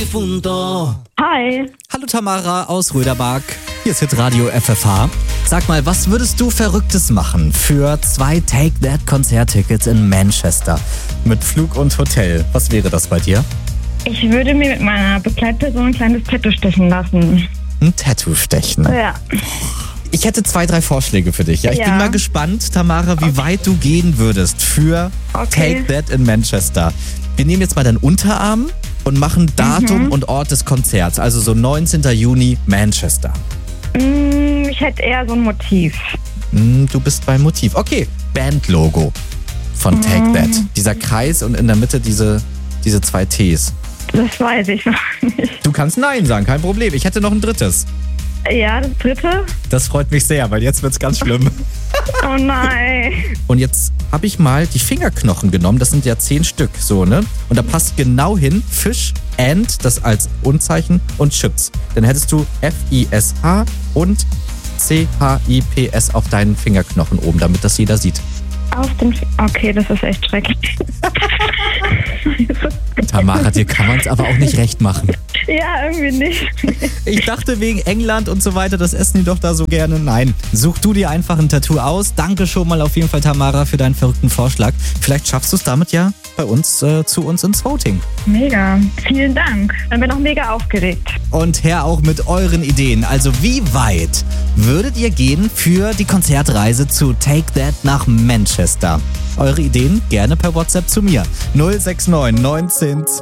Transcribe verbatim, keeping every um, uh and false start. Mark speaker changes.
Speaker 1: Hi.
Speaker 2: Hallo Tamara aus Rödermark. Hier ist Hitradio F F H. Sag mal, was würdest du Verrücktes machen für zwei Take That Konzerttickets in Manchester mit Flug und Hotel? Was wäre das bei dir?
Speaker 1: Ich würde mir mit meiner Begleitperson ein kleines Tattoo stechen lassen.
Speaker 2: Ein Tattoo stechen?
Speaker 1: Ja.
Speaker 2: Ich hätte zwei, drei Vorschläge für dich. Ja, ich
Speaker 1: Ja.
Speaker 2: bin mal gespannt, Tamara, wie
Speaker 1: Okay.
Speaker 2: weit du gehen würdest für
Speaker 1: Okay.
Speaker 2: Take That in Manchester. Wir nehmen jetzt mal deinen Unterarm und machen Datum
Speaker 1: Mhm.
Speaker 2: und Ort des Konzerts. Also so neunzehnten Juni, Manchester.
Speaker 1: Mm, Ich hätte eher so ein Motiv.
Speaker 2: Hm, du bist beim Motiv. Okay, Bandlogo von Take
Speaker 1: Mhm.
Speaker 2: That. Dieser Kreis und in der Mitte diese, diese zwei Ts.
Speaker 1: Das weiß ich noch nicht.
Speaker 2: Du kannst Nein sagen, kein Problem. Ich hätte noch ein drittes.
Speaker 1: Ja, das dritte?
Speaker 2: Das freut mich sehr, weil jetzt wird's ganz schlimm.
Speaker 1: Oh nein.
Speaker 2: Und jetzt habe ich mal die Fingerknochen genommen. Das sind ja zehn Stück, so, ne? Und da passt genau hin Fish and, das als Unzeichen, und Chips. Dann hättest du F I S H und C H I P S auf deinen Fingerknochen oben, damit das jeder sieht.
Speaker 1: Auf den F- Okay, das ist echt schrecklich.
Speaker 2: Tamara, dir kann man es aber auch nicht recht machen.
Speaker 1: Ja, irgendwie nicht.
Speaker 2: Ich dachte wegen England und so weiter, das essen die doch da so gerne. Nein, such du dir einfach ein Tattoo aus. Danke schon mal auf jeden Fall, Tamara, für deinen verrückten Vorschlag. Vielleicht schaffst du es damit ja bei uns, äh, zu uns ins Voting.
Speaker 1: Mega. Vielen Dank. Dann bin ich noch mega aufgeregt.
Speaker 2: Und her auch mit euren Ideen. Also wie weit würdet ihr gehen für die Konzertreise zu Take That nach Manchester? Eure Ideen gerne per WhatsApp zu mir. null sechs neun neunzehn